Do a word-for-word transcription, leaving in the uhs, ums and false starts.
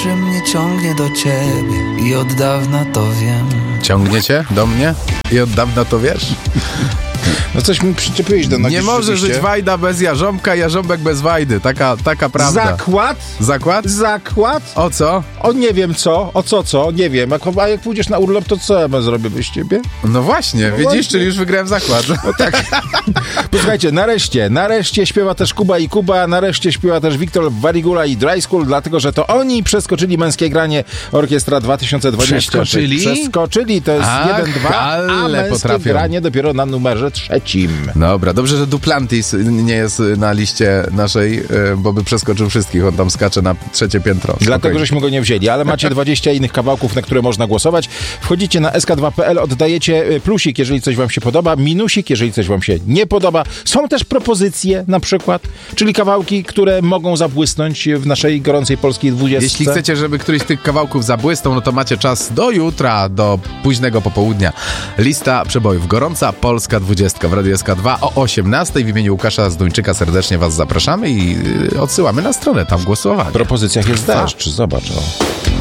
że mnie ciągnie do ciebie i od dawna to wiem. Ciągnie cię do mnie i od dawna to wiesz? No coś mi przyczepiłeś do nogi. Nie może żyć Wajda bez Jarząbka, Jarząbek bez Wajdy. Taka, taka prawda. Zakład? Zakład? Zakład? O co? O nie wiem co, o co co, nie wiem. A, a jak pójdziesz na urlop, to co ja zrobię bez ciebie? No właśnie, no widzisz, właśnie. czyli już wygrałem zakład. No tak. Posłuchajcie, nareszcie, nareszcie śpiewa też Kuba i Kuba, nareszcie śpiewa też Wiktor Warigula i Dry School, dlatego, że to oni przeskoczyli męskie granie Orkiestra dwa tysiące dwadzieścia. Przeskoczyli? Przeskoczyli, to jest Ach, jeden dwa, a ale męskie potrafią. granie dopiero na numerze trzecim. Dobra, dobrze, że Duplantis nie jest na liście naszej, bo by przeskoczył wszystkich. On tam skacze na trzecie piętro. Spokojnie. Dlatego, żeśmy go nie wzięli, ale macie dwadzieścia innych kawałków, na które można głosować. Wchodzicie na es ka dwa kropka pe el, oddajecie plusik, jeżeli coś wam się podoba, minusik, jeżeli coś wam się nie podoba. Są też propozycje na przykład, czyli kawałki, które mogą zabłysnąć w naszej gorącej polskiej dwudziestce. Jeśli chcecie, żeby któryś z tych kawałków zabłysnął, no to macie czas do jutra, do późnego popołudnia. Lista przebojów. Gorąca Polska dwudziestka w Radiu S K dwa o osiemnastej. W imieniu Łukasza Zduńczyka serdecznie was zapraszamy i odsyłamy na stronę. Tam głosowanie. W propozycjach jest deszcz, zobacz. O.